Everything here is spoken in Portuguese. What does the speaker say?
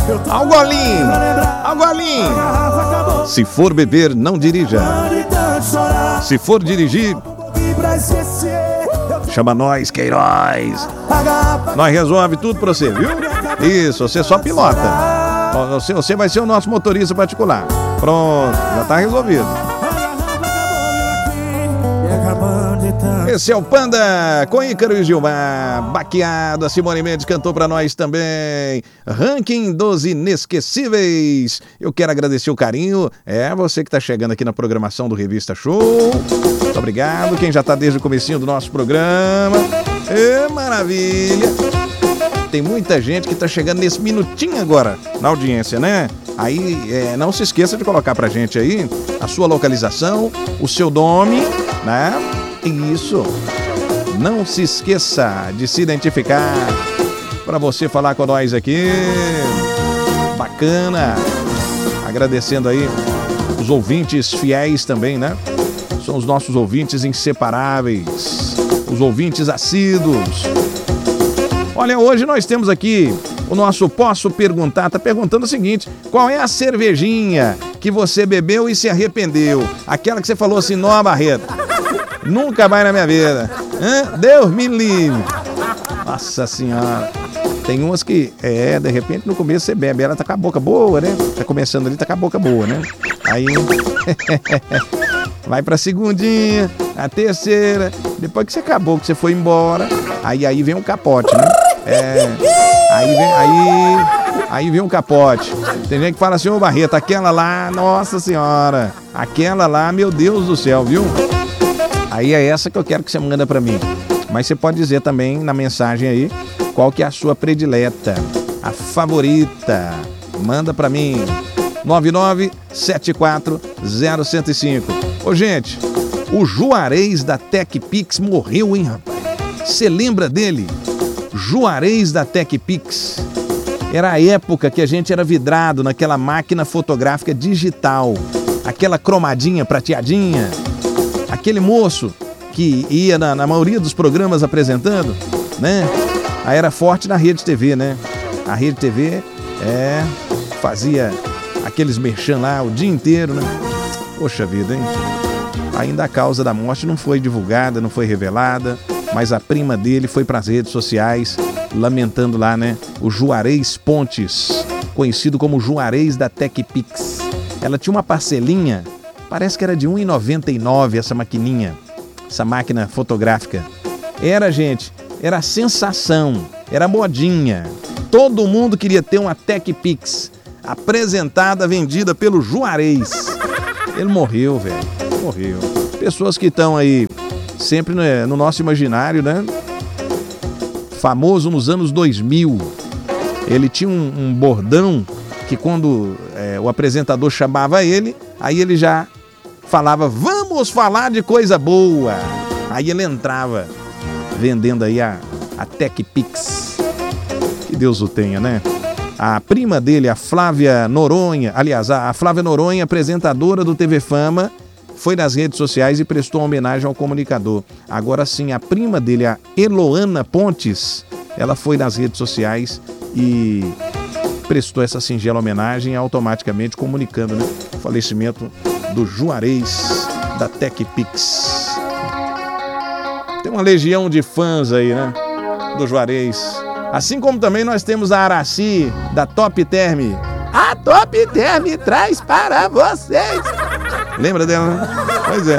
Algolim. Se for beber, não dirija. Se for dirigir, chama nós, Queiroz. Nós resolve tudo pra você, viu? Isso, você só pilota. Você vai ser o nosso motorista particular. Pronto, já tá resolvido. Esse é o Panda com Ícaro e Gilmar. Baqueado, a Simone Mendes cantou pra nós também. Ranking dos Inesquecíveis. Eu quero agradecer o carinho. Você que tá chegando aqui na programação do Revista Show. Muito obrigado. Quem já tá desde o comecinho do nosso programa. Maravilha. Tem muita gente que tá chegando nesse minutinho agora na audiência, né? Aí, não se esqueça de colocar pra gente aí a sua localização, o seu nome, né? Isso. Não se esqueça de se identificar para você falar com nós aqui. Bacana. Agradecendo aí os ouvintes fiéis também, né? São os nossos ouvintes inseparáveis, os ouvintes assíduos. Olha, hoje nós temos aqui o nosso Posso Perguntar. Tá perguntando o seguinte: qual é a cervejinha que você bebeu e se arrependeu? Aquela que você falou assim, não, Barreto, nunca mais na minha vida. Deus me livre. Nossa senhora. Tem umas que, de repente no começo você bebe, ela tá com a boca boa, né? Tá começando ali, tá com a boca boa, né? Aí vai pra segundinha, a terceira, depois que você acabou, que você foi embora, aí vem um capote, né? Aí vem um capote. Tem gente que fala assim, ô Barreto, aquela lá, nossa senhora, aquela lá, meu Deus do céu, viu? Aí é essa que eu quero que você manda pra mim. Mas você pode dizer também na mensagem aí qual que é a sua predileta, a favorita. Manda pra mim. 99740105. Ô, gente, o Juarez da TechPix morreu, hein, rapaz? Você lembra dele? Juarez da TechPix. Era a época que a gente era vidrado naquela máquina fotográfica digital, aquela cromadinha prateadinha. Aquele moço que ia na maioria dos programas apresentando, né? Aí era forte na Rede TV, né? A Rede TV fazia aqueles merchan lá o dia inteiro, né? Poxa vida, hein? Ainda a causa da morte não foi divulgada, não foi revelada, mas a prima dele foi para as redes sociais lamentando lá, né? O Juarez Pontes, conhecido como Juarez da TechPix. Ela tinha uma parcelinha, parece que era de R$1,99 essa maquininha, essa máquina fotográfica. Gente, era a sensação, era modinha. Todo mundo queria ter uma TechPix apresentada, vendida pelo Juarez. Ele morreu, velho, morreu. Pessoas que estão aí sempre no nosso imaginário, né? Famoso nos anos 2000. Ele tinha um bordão que quando o apresentador chamava ele, aí ele já falava, vamos falar de coisa boa. Aí ele entrava vendendo aí a TechPix. Que Deus o tenha, né? A prima dele, a Flávia Noronha, aliás, a Flávia Noronha, apresentadora do TV Fama, foi nas redes sociais e prestou uma homenagem ao comunicador. Agora sim, a prima dele, a Eloana Pontes, ela foi nas redes sociais e prestou essa singela homenagem, automaticamente comunicando, né, o falecimento do Juarez da TechPix. Tem uma legião de fãs aí, né, do Juarez. Assim como também nós temos a Araci, da Top Term. A Top Term traz para vocês. Lembra dela, né? Pois é.